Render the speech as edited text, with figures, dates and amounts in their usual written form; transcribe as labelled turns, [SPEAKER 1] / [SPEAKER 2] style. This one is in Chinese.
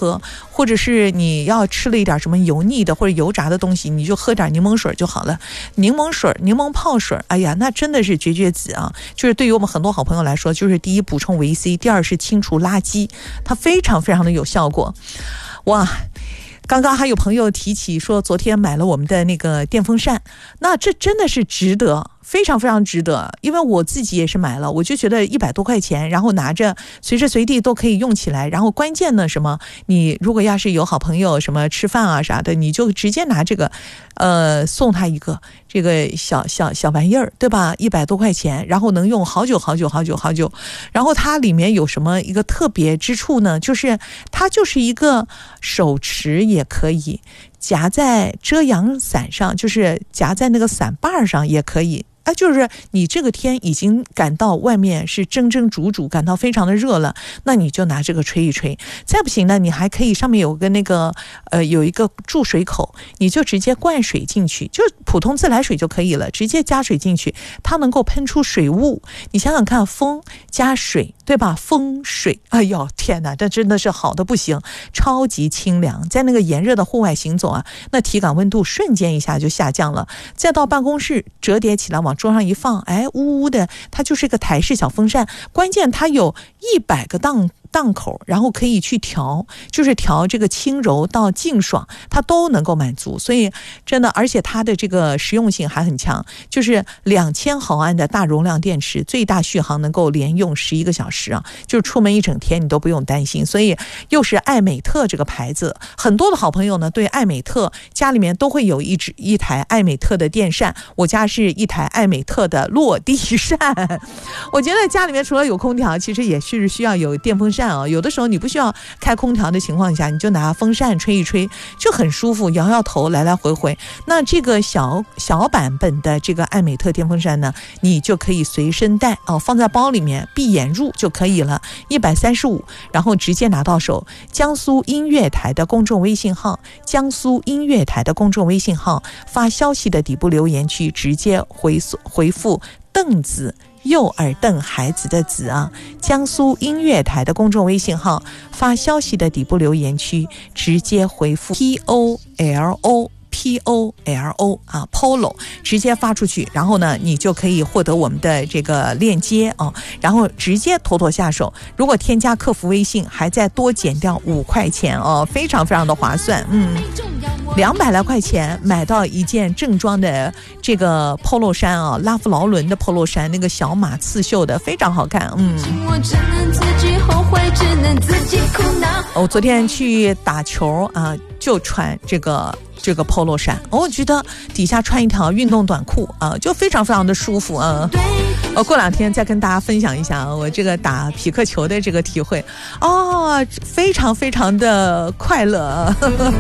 [SPEAKER 1] 喝，或者是你要吃了一点什么油腻的或者油炸的东西，你就喝点柠檬水就好了。柠檬水、柠檬泡水，哎呀，那真的是绝绝子啊！就是对于我们很多好朋友来说，就是第一补充维 C， 第二是清除垃圾，它非常非常的有效果。哇！刚刚还有朋友提起说昨天买了我们的那个电风扇，那这真的是值得，非常非常值得，因为我自己也是买了，我就觉得100多块钱，然后拿着随时随地都可以用起来，然后关键呢什么，你如果要是有好朋友什么吃饭啊啥的，你就直接拿这个送他一个这个小玩意儿，对吧？100多块钱，然后能用好久好久好久好久。然后它里面有什么一个特别之处呢？就是它就是一个手持也可以，夹在遮阳伞上，就是夹在那个伞把上也可以。就是你这个天已经感到外面是蒸蒸煮煮，感到非常的热了，那你就拿这个吹一吹。再不行呢，你还可以上面有个那个有一个注水口，你就直接灌水进去，就普通自来水就可以了，直接加水进去，它能够喷出水雾。你想想看，风加水，对吧？风水，哎呦天哪，这真的是好的不行，超级清凉。在那个炎热的户外行走啊，那体感温度瞬间一下就下降了。再到办公室折叠起来往桌上一放，哎，呜呜的，它就是个台式小风扇。关键它有100个档口，然后可以去调，就是调这个轻柔到劲爽，它都能够满足。所以真的，而且它的这个实用性还很强，就是2000毫安的大容量电池，最大续航能够连用11个小时啊，就是出门一整天你都不用担心。所以又是艾美特这个牌子，很多的好朋友呢对艾美特家里面都会有一台艾美特的电扇，我家是一台艾美特的落地扇。我觉得家里面除了有空调，其实也是需要有电风扇啊。有的时候你不需要开空调的情况下，你就拿风扇吹一吹，就很舒服，摇摇头，来来回回。那这个小版本的这个艾美特电风扇呢，你就可以随身带放在包里面闭眼入就可以了，135，然后直接拿到手。江苏音乐台的公众微信号，江苏音乐台的公众微信号，发消息的底部留言区直接回复凳子，右耳瞪孩子的子啊，江苏音乐台的公众微信号，发消息的底部留言区直接回复 POLO 啊 ，Polo 直接发出去，然后呢，你就可以获得我们的这个链接然后直接妥下手。如果添加客服微信，还再多减掉5块钱非常非常的划算。200来块钱买到一件正装的这个 polo 衫拉夫劳伦的 polo 衫，那个小马刺绣的，非常好看。我昨天去打球就穿这个 polo 衫，我觉得底下穿一条运动短裤就非常非常的舒服过2天再跟大家分享一下我这个打匹克球的这个体会非常非常的快乐